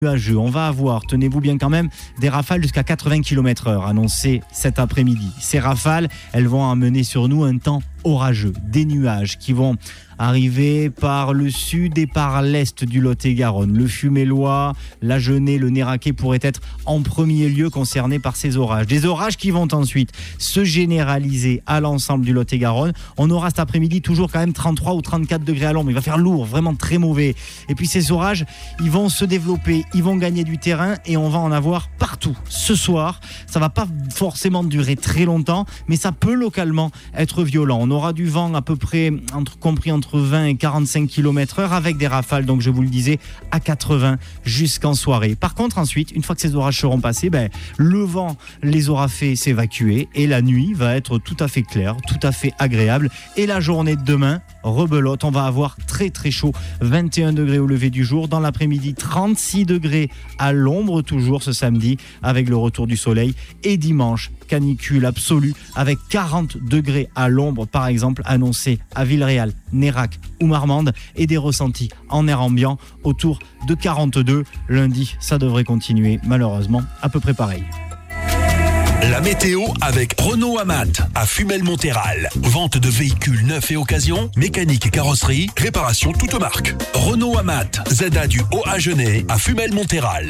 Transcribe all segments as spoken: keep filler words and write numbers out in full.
nuageux. On va avoir, tenez-vous bien quand même, des rafales jusqu'à quatre-vingts kilomètres heure annoncées cet après-midi. Ces rafales, elles vont amener sur nous un temps orageux, des nuages qui vont arriver par le sud et par l'est du Lot-et-Garonne. Le Fumellois, la Genée, le Néraquais pourraient être en premier lieu concernés par ces orages. Des orages qui vont ensuite se généraliser à l'ensemble du Lot-et-Garonne. On aura cet après-midi toujours quand même trente-trois ou trente-quatre degrés à l'ombre. Il va faire lourd, vraiment très mauvais. Et puis ces orages, ils vont se développer, ils vont gagner du terrain et on va en avoir partout. Ce soir, ça va pas forcément durer très longtemps, mais ça peut localement être violent. On aura du vent à peu près, entre, compris entre vingt et quarante-cinq kilomètres heure avec des rafales, donc je vous le disais, à quatre-vingts jusqu'en soirée. Par contre, ensuite, une fois que ces orages seront passés, ben, le vent les aura fait s'évacuer et la nuit va être tout à fait claire, tout à fait agréable. Et la journée de demain, rebelote, on va avoir très très chaud, vingt et un degrés au lever du jour. Dans l'après-midi, trente-six degrés à l'ombre toujours ce samedi avec le retour du soleil. Et dimanche, canicule absolue avec quarante degrés à l'ombre par exemple annoncé à Villeréal, Nérac ou Marmande et des ressentis en air ambiant autour de quarante-deux. Lundi, ça devrait continuer malheureusement à peu près pareil. La météo avec Renault Amat à Fumel-Montayral. Vente de véhicules neufs et occasion, mécanique et carrosserie, réparation toute marque. Renault Amat, Z A du Haut-à-Genêt à Fumel-Montayral.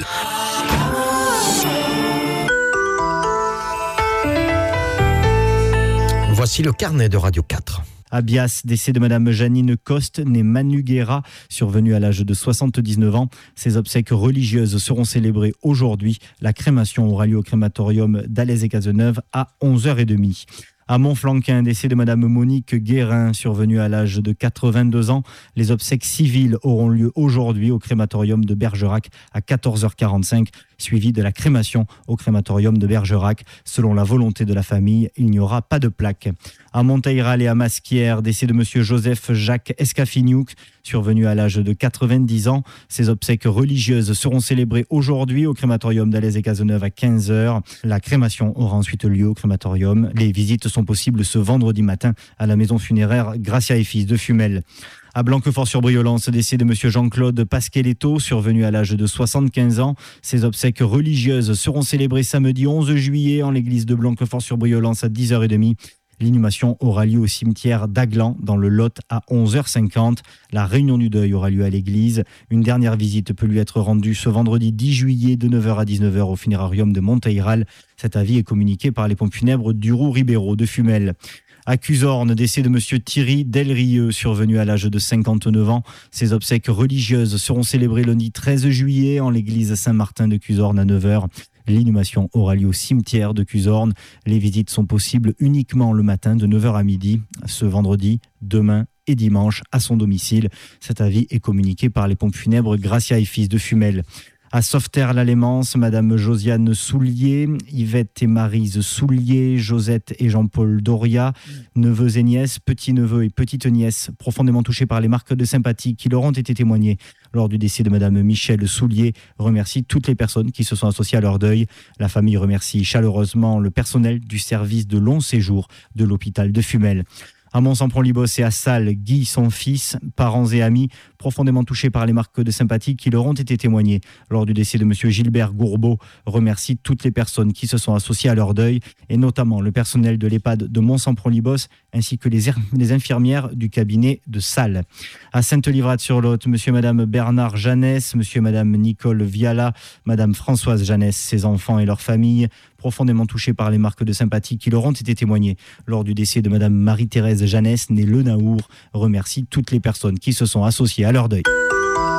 Voici le carnet de Radio quatre. À Bias, décès de Madame Janine Coste, née Manu Guerra, survenue à l'âge de soixante-dix-neuf ans. Ses obsèques religieuses seront célébrées aujourd'hui. La crémation aura lieu au crématorium d'Alès-et-Cazeneuve à onze heures trente. À Montflanquin, décès de Madame Monique Guérin, survenue à l'âge de quatre-vingt-deux ans. Les obsèques civiles auront lieu aujourd'hui au crématorium de Bergerac à quatorze heures quarante-cinq, suivi de la crémation au crématorium de Bergerac. Selon la volonté de la famille, il n'y aura pas de plaque. À Montayral et à Masquière, décès de Monsieur Joseph Jacques Escafignouk, survenu à l'âge de quatre-vingt-dix ans. Ses obsèques religieuses seront célébrées aujourd'hui au crématorium d'Alès-et-Cazeneuve à quinze heures. La crémation aura ensuite lieu au crématorium. Les visites sont possibles ce vendredi matin à la maison funéraire Gracia et Fils de Fumel. À Blanquefort-sur-Briollance, décès de Monsieur Jean-Claude Pasqueletto, survenu à l'âge de soixante-quinze ans. Ses obsèques religieuses seront célébrées samedi onze juillet en l'église de Blanquefort-sur-Briollance à dix heures trente. L'inhumation aura lieu au cimetière d'Aglan, dans le Lot, à onze heures cinquante. La réunion du deuil aura lieu à l'église. Une dernière visite peut lui être rendue ce vendredi dix juillet de neuf heures à dix-neuf heures au funérarium de Montayral. Cet avis est communiqué par les pompes funèbres d'Uroux-Ribéraud de Fumel. À Cuzorne, décès de Monsieur Thierry Delrieux, survenu à l'âge de cinquante-neuf ans. Ses obsèques religieuses seront célébrées lundi treize juillet en l'église Saint-Martin de Cuzorne à neuf heures. L'inhumation aura lieu au cimetière de Cuzorne. Les visites sont possibles uniquement le matin de neuf heures à midi, ce vendredi, demain et dimanche à son domicile. Cet avis est communiqué par les pompes funèbres Gracia et Fils de Fumel. À Sauveterre-la-Lémance, Madame Josiane Soulier, Yvette et Maryse Soulier, Josette et Jean-Paul Doria, neveux et nièces, petits-neveux et petites-nièces, profondément touchés par les marques de sympathie qui leur ont été témoignées lors du décès de Madame Michèle Soulier, remercie toutes les personnes qui se sont associées à leur deuil. La famille remercie chaleureusement le personnel du service de long séjour de l'hôpital de Fumel. À Mont-Sampron-Libos et à Salles, Guy, son fils, parents et amis, profondément touchés par les marques de sympathie qui leur ont été témoignées lors du décès de M. Gilbert Gourbeau, remercie toutes les personnes qui se sont associées à leur deuil, et notamment le personnel de l'EHPAD de Mont-Sampron-Libos, ainsi que les, er- les infirmières du cabinet de Salles. À Sainte-Livrade-sur-Lot, M. et Mme Bernard Jeannès, M. et Mme Nicole Viala, Mme Françoise Jeannès, ses enfants et leurs familles, profondément touchés par les marques de sympathie qui leur ont été témoignées lors du décès de Mme Marie-Thérèse Jeannès, née Le Naour, remercie toutes les personnes qui se sont associées à leur deuil.